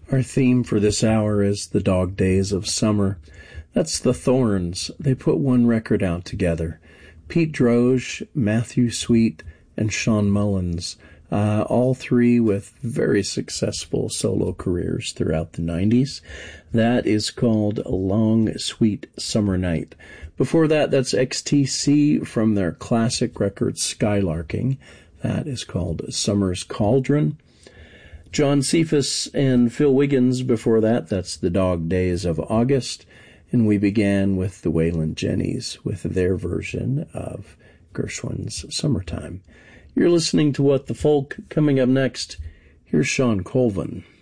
Our theme for this hour is the dog days of summer. That's the Thorns. They put one record out together. Pete Droge, Matthew Sweet, and Sean Mullins, all three with very successful solo careers throughout the 90s. That is called A Long Sweet Summer Night. Before that, that's XTC from their classic record Skylarking. That is called Summer's Cauldron. John Cephas and Phil Wiggins before that, that's The Dog Days of August. And we began with the Waylon Jennys with their version of Gershwin's Summertime. You're listening to What the Folk. Coming up next, here's Shawn Colvin.